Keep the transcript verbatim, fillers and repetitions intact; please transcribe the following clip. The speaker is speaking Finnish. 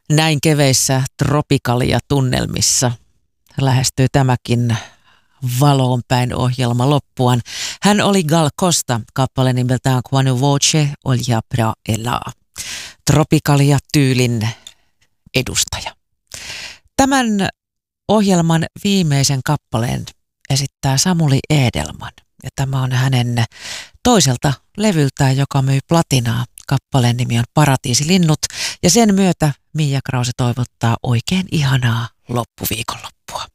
Näin keveissä tropikalia-tunnelmissa lähestyy tämäkin valoon päin ohjelma loppuaan. Hän oli Gal Costa, kappale nimeltään Quando voce olja pra elaa. Tropikalia-tyylin edustaja. Tämän ohjelman viimeisen kappaleen esittää Samuli Edelman. Ja tämä on hänen toiselta levyltään, joka myi platinaa. Kappaleen nimi on Paratiisilinnut ja sen myötä Mia Krause toivottaa oikein ihanaa loppuviikonloppua.